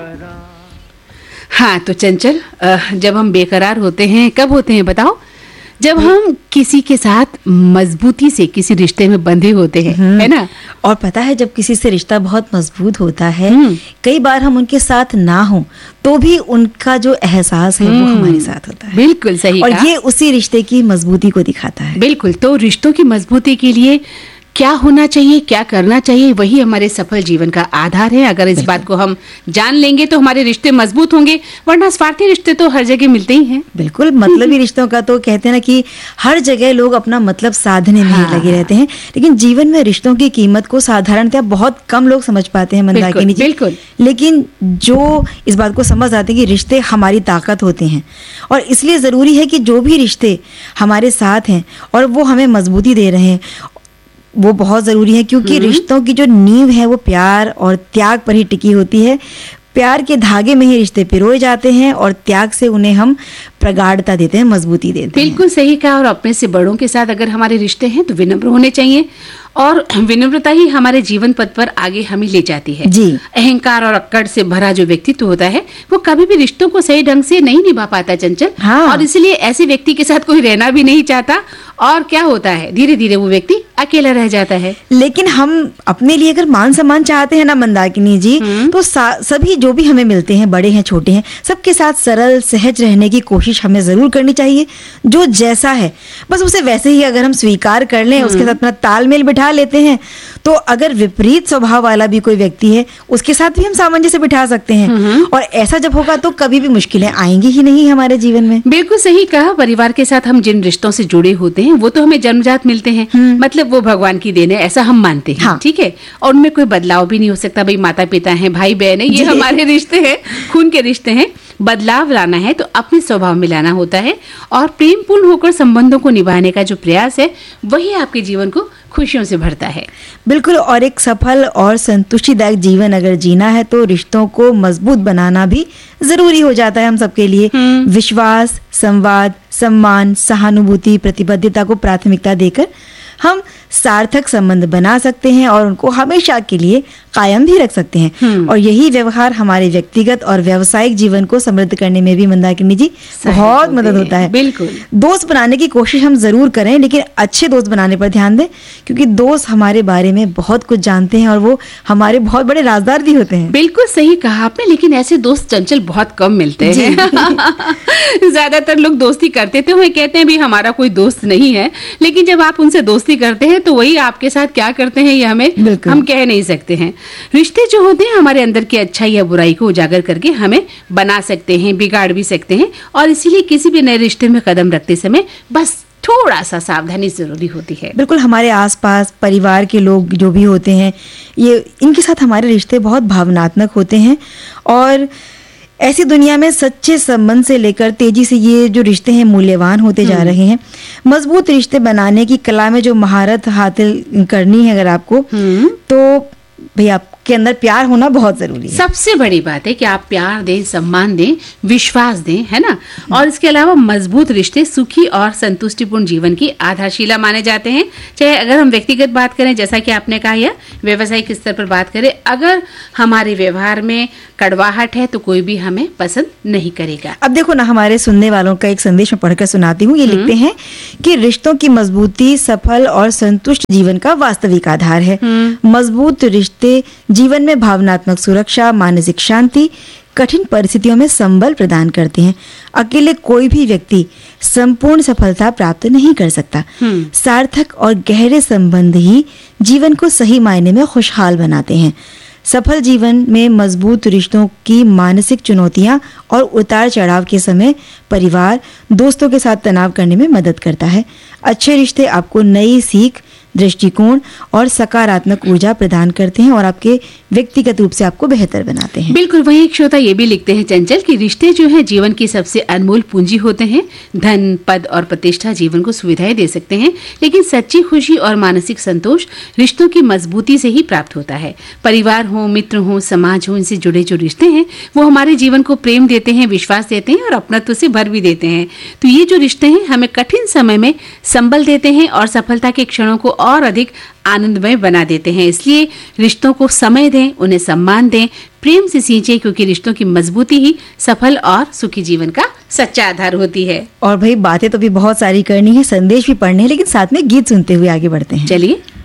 हाँ तो चंचल, जब हम बेकरार होते हैं कब होते हैं बताओ? जब हम किसी के साथ मजबूती से किसी रिश्ते में बंधे होते हैं, है ना? और पता है, जब किसी से रिश्ता बहुत मजबूत होता है, कई बार हम उनके साथ ना हो तो भी उनका जो एहसास है वो हमारे साथ होता है। बिल्कुल सही और कहा। ये उसी रिश्ते की मजबूती को दिखाता है। बिल्कुल। तो रिश्तों की मजबूती के लिए क्या होना चाहिए, क्या करना चाहिए, वही हमारे सफल जीवन का आधार है। अगर इस बात को हम जान लेंगे तो हमारे रिश्ते मजबूत होंगे, वरना स्वार्थी रिश्ते तो हर जगह मिलते ही हैं। बिल्कुल, मतलबी रिश्तों का तो कहते हैं ना कि हर जगह लोग अपना मतलब साधने में ही लगे रहते हैं, लेकिन जीवन में रिश्तों की कीमत को साधारणतः बहुत कम लोग समझ पाते हैं मंदाकिनी जी। बिल्कुल। लेकिन जो इस बात को समझ आते हैं कि रिश्ते हमारी ताकत होते हैं, और इसलिए जरूरी है कि जो भी रिश्ते हमारे साथ हैं और वो हमें मजबूती दे रहे हैं, वो बहुत जरूरी है, क्योंकि रिश्तों की जो नींव है वो प्यार और त्याग पर ही टिकी होती है। प्यार के धागे में ही रिश्ते पिरोए जाते हैं और त्याग से उन्हें हम प्रगाढ़ता देते हैं, मजबूती देते हैं। बिल्कुल सही कहा। और अपने से बड़ों के साथ अगर हमारे रिश्ते हैं तो विनम्र होने चाहिए, और विनम्रता ही हमारे जीवन पथ पर आगे हमें ले जाती है जी। अहंकार और अक्कड़ से भरा जो व्यक्तित्व होता है वो कभी भी रिश्तों को सही ढंग से नहीं निभा पाता चंचल। हाँ। और इसलिए ऐसे व्यक्ति के साथ कोई रहना भी नहीं चाहता, और क्या होता है, धीरे धीरे वो व्यक्ति अकेला रह जाता है। लेकिन हम अपने लिए अगर मान सम्मान चाहते हैं ना मंदाकिनी जी, तो सभी जो भी हमें मिलते हैं, बड़े हैं छोटे हैं, सबके साथ सरल सहज रहने की कोशिश हमें जरूर करनी चाहिए। जो जैसा है बस उसे वैसे ही अगर हम स्वीकार कर लें, उसके साथ अपना तालमेल बिठा लेते हैं, तो अगर विपरीत स्वभाव वाला भी कोई व्यक्ति है उसके साथ भी हम सामंजस्य बिठा सकते हैं। और ऐसा जब होगा तो कभी भी मुश्किलें आएंगी ही नहीं हमारे जीवन में। बिल्कुल सही कहा। परिवार के साथ हम जिन रिश्तों से जुड़े होते हैं वो तो हमें जन्मजात मिलते हैं, मतलब वो भगवान की देन है, ऐसा हम मानते हैं। हाँ। ठीक है, और उनमें कोई बदलाव भी नहीं हो सकता। भाई माता पिता हैं, भाई बहन है, ये हमारे रिश्ते हैं, खून के रिश्ते हैं। बदलाव लाना है तो अपने स्वभाव में लाना होता है, और प्रेम पूर्ण होकर संबंधों को निभाने का जो प्रयास है वही आपके जीवन को खुशियों से भरता है। बिल्कुल। और एक सफल और संतुष्टिदायक जीवन अगर जीना है तो रिश्तों को मजबूत बनाना भी जरूरी हो जाता है हम सबके लिए। विश्वास, संवाद, सम्मान, सहानुभूति, प्रतिबद्धता को प्राथमिकता देकर हम सार्थक संबंध बना सकते हैं और उनको हमेशा के लिए कायम भी रख सकते हैं। और यही व्यवहार हमारे व्यक्तिगत और व्यावसायिक जीवन को समृद्ध करने में भी मंदाकिनी जी बहुत मदद होता है। बिल्कुल। दोस्त बनाने की कोशिश हम जरूर करें, लेकिन अच्छे दोस्त बनाने पर ध्यान दें, क्योंकि दोस्त हमारे बारे में बहुत कुछ जानते हैं और वो हमारे बहुत बड़े राजदार भी होते हैं। बिल्कुल सही कहा आपने, लेकिन ऐसे दोस्त चंचल बहुत कम मिलते हैं। ज्यादातर लोग दोस्ती करते थे, वो कहते हैं भी हमारा कोई दोस्त नहीं है, लेकिन जब आप उनसे दोस्ती करते हैं तो वही आपके साथ क्या करते हैं ये हम कह नहीं सकते हैं। रिश्ते जो होते हैं हमारे अंदर की अच्छाई या बुराई को उजागर करके हमें बना सकते हैं, बिगाड़ भी सकते हैं, और इसीलिए किसी भी नए रिश्ते में कदम रखते समय बस थोड़ा सा सावधानी जरूरी होती है। बिल्कुल। हमारे आसपास परिवार के लोग जो भी होते हैं, ये इनके साथ हमारे रिश्ते बहुत भावनात्मक होते हैं, और ऐसी दुनिया में सच्चे संबंध से लेकर तेजी से ये जो रिश्ते हैं मूल्यवान होते जा रहे हैं। मजबूत रिश्ते बनाने की कला में जो महारत हासिल करनी है अगर आपको, तो भाई आपके अंदर प्यार होना बहुत जरूरी है। सबसे बड़ी बात है कि आप प्यार दें, सम्मान दें, विश्वास दें, है ना। और इसके अलावा मजबूत रिश्ते सुखी और संतुष्टिपूर्ण जीवन की आधारशिला माने जाते हैं। चाहे अगर हम व्यक्तिगत बात करें, जैसा कि आपने कहा, या व्यवसायिक स्तर पर बात करें, अगर हमारे व्यवहार में कड़वाहट है तो कोई भी हमें पसंद नहीं करेगा। अब देखो ना, हमारे सुनने वालों का एक संदेश मैं पढ़कर सुनाती हूँ। ये लिखते हैं कि रिश्तों की मजबूती सफल और संतुष्ट जीवन का वास्तविक आधार है। मजबूत रिश्ते जीवन में भावनात्मक सुरक्षा, मानसिक शांति, कठिन परिस्थितियों में संबल प्रदान करते हैं। अकेले कोई भी व्यक्ति संपूर्ण सफलता प्राप्त नहीं कर सकता। सार्थक और गहरे संबंध ही जीवन को सही मायने में खुशहाल बनाते हैं। सफल जीवन में मजबूत रिश्तों की मानसिक चुनौतियां और उतार चढ़ाव के समय परिवार, दोस्तों के साथ तनाव करने में मदद करता है। अच्छे रिश्ते आपको नई सीख, दृष्टिकोण और सकारात्मक ऊर्जा प्रदान करते हैं और आपके व्यक्तिगत रूप से आपको बेहतर बनाते हैं। बिल्कुल। वहीं एक श्रोता ये भी लिखते हैं चंचल कि रिश्ते जो है जीवन की सबसे अनमोल पूंजी होते हैं। धन, पद और प्रतिष्ठा जीवन को सुविधाएं दे सकते हैं, लेकिन सच्ची खुशी और मानसिक संतोष रिश्तों की मजबूती से ही प्राप्त होता है। परिवार हो, मित्र हो, समाज हो, इनसे जुड़े जो रिश्ते हैं वो हमारे जीवन को प्रेम देते हैं, विश्वास देते हैं और अपनत्व से भर भी देते हैं। तो ये जो रिश्ते हैं हमें कठिन समय में संबल देते हैं और सफलता के क्षणों को और अधिक आनंदमय बना देते हैं। इसलिए रिश्तों को समय दें, उन्हें सम्मान दें, प्रेम से सींचे, क्योंकि रिश्तों की मजबूती ही सफल और सुखी जीवन का सच्चा आधार होती है। और भाई बातें तो भी बहुत सारी करनी है, संदेश भी पढ़ने हैं, लेकिन साथ में गीत सुनते हुए आगे बढ़ते हैं। चलिए।